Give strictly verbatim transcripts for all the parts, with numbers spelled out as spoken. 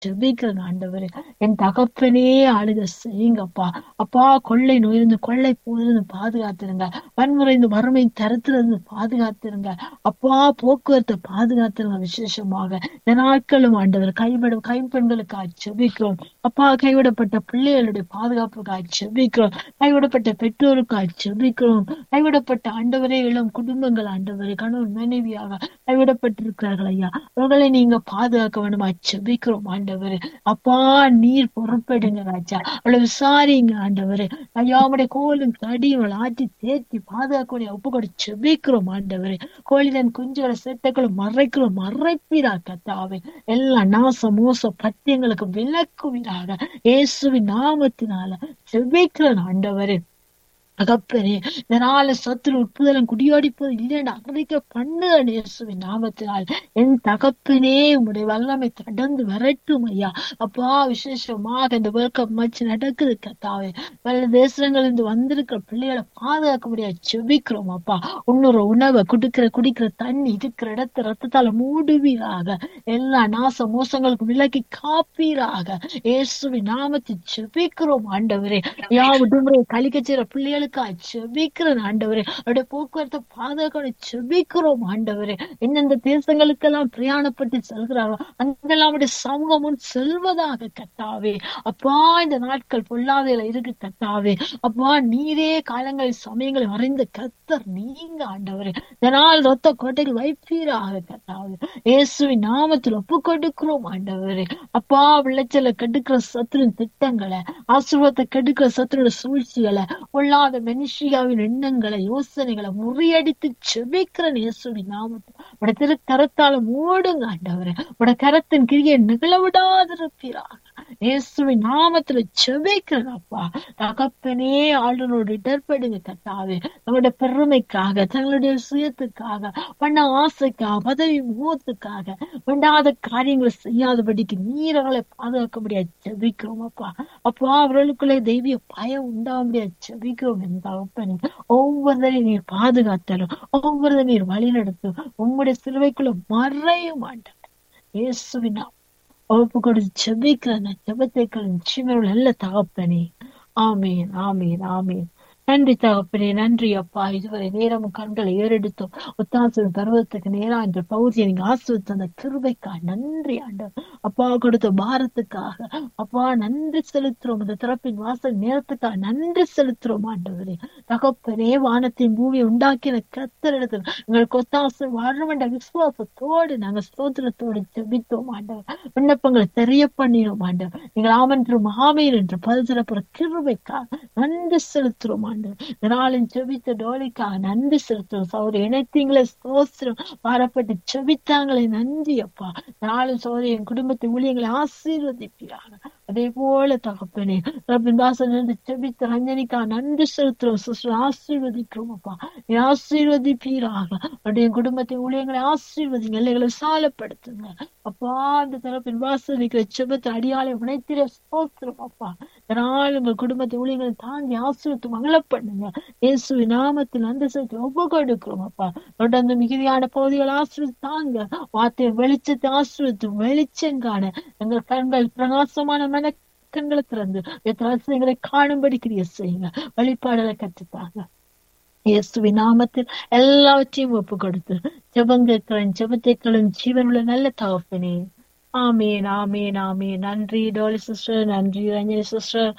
ஜெபிக்கிறேன் ஆண்டவரே. என் தகப்பனே ஆளுக செய்யுங்கப்பா. அப்பா, கொள்ளை நோயிருந்து கொள்ளை போதிலிருந்து பாதுகாத்துருங்க. வன்முறை இந்த வறுமை தரத்திலிருந்து பாதுகாத்துருங்க. அப்பா, போக்குவரத்தை பாதுகாத்துருங்க. விசேஷமாக இந்த நாட்களும் ஆண்டவர் கைவிட கைப்பெண்களுக்காக ஜெபிக்கிறோம். அப்பா, கைவிடப்பட்ட பிள்ளைகளுடைய பாதுகாப்புக்காக ஜெபிக்கிறோம். கைவிடப்பட்ட பெற்றோருக்காக ஜெபிக்கிறோம். கைவிடப்பட்ட ஆண்டவரே இளம் குடும்பங்கள் ஆண்டவரே கணவன் மனைவியாக கைவிடப்பட்டிருக்கிறார்கள் ஐயா. அவர்களை நீங்க பாதுகாக்க வேண்டுமா ஜெபிக்கிறோம் ஆண்டவரே. அப்பா, நீர் பொறுப்பெடுங்க ராஜா. அவளை விசாரிங்க ஆண்டவரே. ஐயா, உடைய கோலும் தடியும் ஆற்றி தேர்த்தி பாதுகாக்க ஒப்பு கொடு ஜெபிக்கிறோம் ஆண்டவரே. கோழிதன் குஞ்சுகளை சேட்டைகளும் மறைக்கிறோம், மறைப்பீரா கத்தாவே. எல்லா நாச மோச பத்தியங்களுக்கு விலக்குவீராக இயேசுவின் நாமத்தினால ஜெபிக்கிறேன் ஆண்டவரே. தகப்பனே, இதனால சத்துரு உட்புதலும் குடியோடிப்பது இல்லைன்னு அறிக்கை பண்ணுங்க இயேசுவின் நாமத்தினால். என் தகப்பனே, உங்களுடைய வல்லமை கடந்து வரட்டும் ஐயா. அப்பா, விசேஷமாக இந்த வேர்ல்ட் கப் மேட்ச் நடக்குது கத்தாவே. பல தேசங்கள் இருந்து வந்திருக்கிற பிள்ளைகளை பாதுகாக்க முடியாது ஜெபிக்கிறோம் அப்பா. உன்னொரு உணவை குடிக்கிற குடிக்கிற தண்ணி இருக்கிற இடத்த ரத்தத்தால மூடுவீராக. எல்லா நாச மோசங்களுக்கு விலக்கி காப்பீராக இயேசுவின் நாமத்தை ஜெபிக்கிறோம் ஆண்டவரே. யா, விடுமுறை கழிக்க செய்யற பிள்ளைகளுக்கு ஜெபிக்கிறேன் ஆண்டவரே. அவருடைய போக்குவரத்தை பாதுகாக்க ஜெபிக்கிறோம் ஆண்டவரே. எந்தெந்த தேசங்களுக்கெல்லாம் பிரயாணப்பட்டு செல்கிறாரோ அங்கெல்லாம் அவருடைய சமூகமும் செல்வதாக கத்தாவே. அப்பா, இந்த நாட்கள் பொல்லாதையில இருக்கு கத்தாவே. அப்பா, நீரே காலங்களில் சமயங்களை அறிந்த கத்தர் நீங்க ஆண்டவரே. இதனால் ரத்த கோட்டைகள் வைப்பீராக கத்தாவே. இயேசுவின் நாமத்தில் ஒப்பு கொடுக்கிறோம் ஆண்டவரே. அப்பா, விளைச்சலை கெடுக்கிற சத்துருவின் திட்டங்களை, ஆசீர்வாதத்தை கெடுக்கிற சத்துருடைய சூழ்ச்சிகளை, பொல்லாத மனுஷியாவின் எண்ணங்களை யோசனைகளை முறியடித்து ஜெபிக்கிறேன் இயேசுவின் நாமத்தில். உடைய திரு கரத்தால மூடுங்க ஆண்டவரே. உடைய கரத்தின் கிரியை நிகழ விடாதிருப்பீராக இயேசுவின் நாமத்துல ஜெபிக்கிறேன் அப்பா. தகப்பனே, ஆளுநரோடு இடர்படுங்க கத்தாவே. தங்களுடைய பெருமைக்காக, தங்களுடைய சுயத்துக்காக, பண்ண ஆசைக்காக, பதவி முகத்துக்காக வேண்டாத காரியங்களை செய்யாதபடிக்கு நீரங்களை பாதுகாக்க முடியாது ஜெபிக்கிறோம் அப்பா. அப்பா, அவர்களுக்குள்ளே தெய்வீக பயம் உண்டாக முடியாது ஜெபிக்கிறோம் என் தகப்பனே. ஒவ்வொருத்தரையும் நீர் பாதுகாத்தாலும், ஒவ்வொருத்தரை நீர் வழி நடத்தும். உம்முடைய சிலுவைக்குள்ள மறையும் ஆண்டவர் இயேசுவின் ஒப்பு கொடுத்து ஜெபிக்கிறேன். ஜெபத்தை நிச்சயமே நல்ல தகப்பனே. ஆமீன், ஆமீன், ஆமீன். நன்றி தகப்பனே, நன்றி அப்பா. இதுவரை நேரமும் கண்களை ஏறெடுத்தோம். ஒத்தாசம் பருவத்துக்கு நேரா என்ற பகுதியை நீங்க ஆசிர்வதித்த அந்த கிருபைக்கா நன்றி ஆண்டவர். அப்பா, கொடுத்த பாரத்துக்காக அப்பா நன்றி செலுத்துறோம். இந்த திறப்பின் வாசல் நேரத்துக்காக நன்றி செலுத்துறோம் ஆண்டவரே. தகப்பனே, வானத்தின் பூமியை உண்டாக்கின கர்த்தர் இடத்துல எங்களுக்கு ஒத்தாசை வரணும் என்ற விசுவாசத்தோடு நாங்க ஸ்தோத்திரத்தோடு ஜெபித்தோம் ஆண்டவர். விண்ணப்பங்களை தெரிய பண்ணினோம் ஆண்டவர். நீங்கள் ஆமன் என்று ஆமீன் என்று பதில் சிறப்புற கிருபைக்காக நன்றி செலுத்துறோம் ஆண்டவர். இதனாலும் ஜெபித்த டோலிக்காக நன்றி செலுத்துறோம். சௌரி இணைத்தீங்களே ஸ்தோத்திரம். பாரப்பட்டு ஜெபித்தாங்களே நன்றி அப்பா. இதனாலும் சௌரி என் குடும்பத்தை ஊழியங்களை ஆசீர்வதிப்பீராக. அதே போல தகப்பனே, ரப்பின் வாசல் இருந்து ஜெபித்த ரஞ்சனிக்கா நன்றி செலுத்துறோம். சிஸ்டர் ஆசீர்வதிக்கிறோம் அப்பா. நீ ஆசீர்வதிப்பீராக. அவருடைய குடும்பத்தை ஊழியங்களை ஆசீர்வதிங்க, எல்லைகளை சாலப்படுத்துங்க அப்பா. அந்த தரப்பின் வாசல் இருக்கிற ஜெபத்தை அடியாளை உணைத்திர ஸ்தோத்திரம் அப்பா. இதனால் உங்கள் குடும்பத்தை ஊழியங்களை தாங்கி ஆசீர்வத்து மகள பண்ணுங்க இயேசுவின் நாமத்தில் அந்த சேர்த்து ஒப்பு கொடுக்கிறோம் அப்பா. தொடர்ந்து மிகுதியான பகுதிகள் ஆசீர்வதித்தாங்க. வார்த்தை வெளிச்சத்தை ஆசீர்வத்து வெளிச்சம் காண எங்கள் கண்கள் பிரகாசமான மன கண்களை திறந்து ரகசியங்களை காணும்படி கிரியை செய்யுங்க. வழிபாடுகளை கற்றுத்தாங்க இயேசுவின் நாமத்தில் எல்லாவற்றையும் ஒப்பு கொடுத்து ஜெபங்களும் ஜெபத்தைக்களும் ஜீவனுள்ள நல்ல தகப்பனே. ஆமீன், ஆமீன், ஆமீன். நன்றி டோலி சிஸ்டர், நன்றி ரஞ்சனி சிஸ்டர்.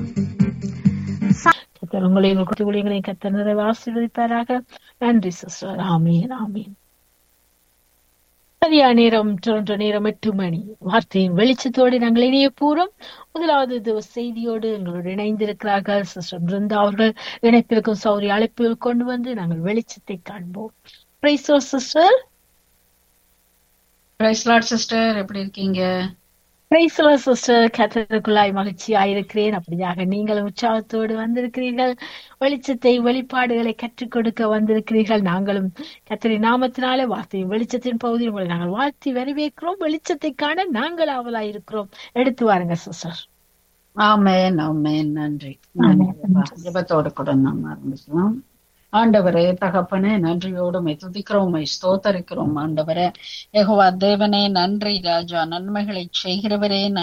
கர்த்தர் உங்களை உங்கள் ஊழியங்களை கர்த்தர் நிறைவு ஆசீர்வதிப்பாராக. நன்றி சிஸ்டர். ஆமீன், ஆமீன். சரியா நேரம் டொரண்டோ நேரம் எட்டு மணி. வார்த்தையின் வெளிச்சத்தோடு நாங்கள் இணைய போறோம். முதலாவது செய்தியோடு எங்களோடு இணைந்திருக்கிறார்கள் சிஸ்டர் பிருந்தா அவர்கள். இணைப்பிற்கும் சௌரி அழைப்பில் கொண்டு வந்து நாங்கள் வெளிச்சத்தை காண்போம். Price Lord sister. Price Lord sister, எப்படி இருக்கீங்க? பிரைஸ் லார்ட் சிஸ்டர், கர்த்தருக்குள்ளாய் மகிழ்ச்சியா இருக்கிறேன். அப்படியாக நீங்கள் உற்சாகத்தோடு வந்திருக்கிறீர்கள். வெளிச்சத்தை வெளிப்பாடுகளை கற்றுக் கொடுக்க வந்திருக்கிறீர்கள். நாங்களும் கர்த்தரின் நாமத்தினாலே வார்த்தையும் வெளிச்சத்தின் பகுதியில் உங்களை நாங்கள் வாழ்த்தி வரவேற்கிறோம். வெளிச்சத்தை காண நாங்கள் ஆவலாய் இருக்கிறோம். எடுத்து வாருங்க சிஸ்டர். ஆமென், ஆமென். நன்றி. ஜெபத்தோடு கூட நாம் ஆரம்பிக்கலாம். ஆண்டவரே தகப்பனே, நன்றியோடு உம்மை துதிக்கிறோம், உம்மை ஸ்தோத்தரிக்கிறோம். ஆண்டவரே யெகோவா தேவனே, நன்றி ராஜா. நன்மைகளை செய்கிறவரே